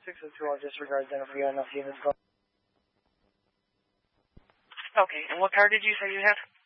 602, I'll disregard then if we got enough units going. Okay, and what car did you say you had?